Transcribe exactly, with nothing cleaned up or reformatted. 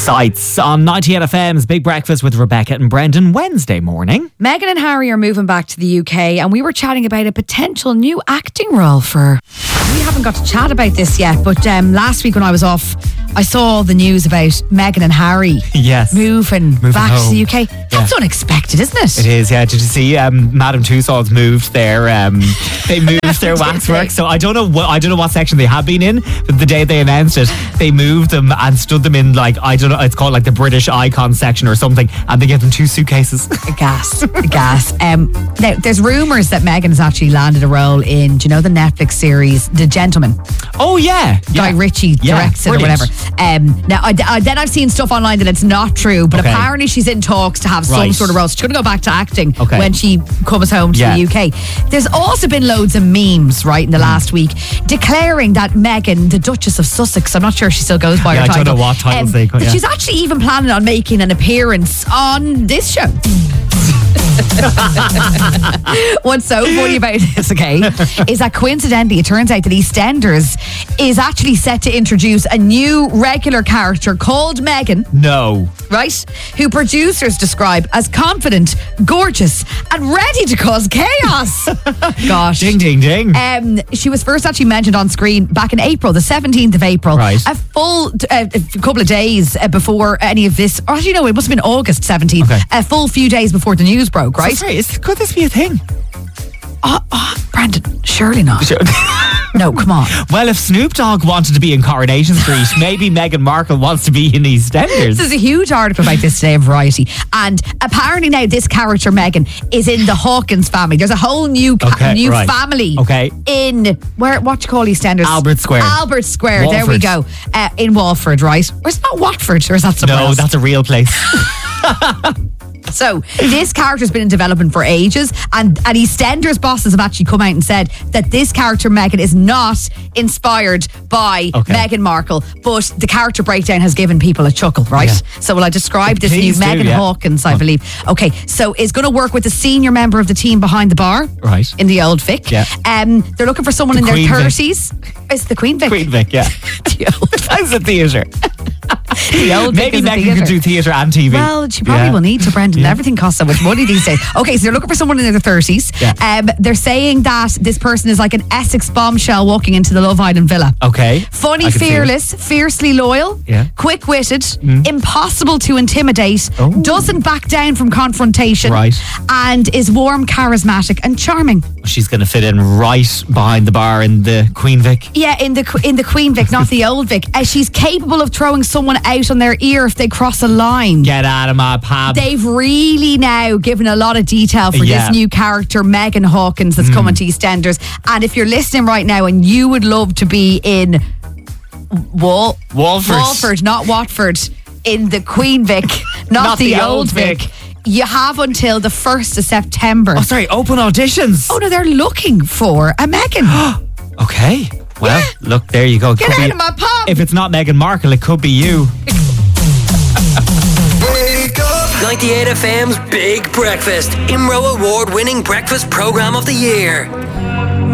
Sights on ninety-eight F M's Big Breakfast with Rebecca and Brendan Wednesday morning. Meghan and Harry are moving back to the U K and we were chatting about a potential new acting role for... We haven't got to chat about this yet, but um, last week when I was off, I saw the news about Meghan and Harry yes. moving, moving back home. to the U K. That's yeah. unexpected, isn't it? It is, yeah. Did you see um, Madame Tussauds moved their um, they moved their waxwork? So I don't know what I don't know what section they have been in, but the day they announced it, they moved them and stood them in like I don't know. It's called like the British Icon section or something, and they gave them two suitcases. Gas, gas. Um, now, there's rumours that Meghan has actually landed a role in, do you know, the Netflix series The Gentleman? Oh yeah, Guy yeah. Ritchie yeah, directs it or brilliant. whatever. Um, now, I, I, then I've seen stuff online that it's not true, but okay. apparently she's in talks to have right. some sort of role. She's going to go back to acting okay. when she comes home to yeah. the U K. There's also been loads of memes, right, in the mm. last week, declaring that Meghan, the Duchess of Sussex, I'm not sure if she still goes by yeah, her title. I don't know what titles um, they call, yeah. She's actually even planning on making an appearance on this show. What's so funny about this, okay, is that coincidentally it turns out that EastEnders is actually set to introduce a new regular character called Meghan. No. Right? Who producers describe as confident, gorgeous, and ready to cause chaos. Gosh. Ding, ding, ding. Um, she was first actually mentioned on screen back in April, the seventeenth of April. Right. A full uh, a couple of days uh, before any of this, or actually no, it must have been August seventeenth. Okay. A full few days before the news broke, right? So sorry, is, could this be a thing? Oh, oh, Brandon, surely not. Sure. No, come on. Well, if Snoop Dogg wanted to be in Coronation Street, maybe Meghan Markle wants to be in EastEnders. There's a huge article about this today in Variety. And apparently now this character, Meghan, is in the Hawkins family. There's a whole new ca- okay, new right. family okay. in, where? What do you call EastEnders? Albert Square. Albert Square, Walford. There we go. Uh, in Walford, right? Or it's not Watford, or is that somewhere No, else? that's a real place. So this character's been in development for ages, and, and EastEnders bosses have actually come out and said that this character Meghan is not inspired by okay. Meghan Markle, but the character breakdown has given people a chuckle, right? Yeah. So will I describe this Please new do, Meghan yeah. Hawkins, I believe. Okay, so is going to work with a senior member of the team behind the bar, right? In the Old Vic. Yeah. Um, they're looking for someone the in Queen their thirties. It's the Queen Vic. Queen Vic, yeah. The Old Vic. That's a theatre. The old Maybe Meghan Meghan could do theatre and T V. Well, she probably yeah. will need to, Brendan. Yeah. Everything costs so much money these days. Okay, so they're looking for someone in their thirties. Yeah. Um, they're saying that this person is like an Essex bombshell walking into the Love Island villa. Okay. Funny, fearless, fiercely loyal, yeah. quick-witted, mm. impossible to intimidate, oh. doesn't back down from confrontation, right. and is warm, charismatic, and charming. She's going to fit in right behind the bar in the Queen Vic. Yeah, in the in the Queen Vic, not the Old Vic. Uh, she's capable of throwing someone out on their ear if they cross a line. Get out of my pub. They've really now given a lot of detail for yeah. this new character, Meghan Hawkins, that's mm. coming to EastEnders. And if you're listening right now and you would love to be in Wal- Walford, Walford, not Watford, in the Queen Vic, not, not the, the Old Old Vic. Vic. You have until the first of September. Oh, sorry, open auditions. Oh, no, they're looking for a Meghan. Okay. Well, yeah. look, there you go. Get could out be, of my pub. If it's not Meghan Markle, it could be you. Wake up! ninety-eight F M's Big Breakfast, I M R O award-winning breakfast program of the year.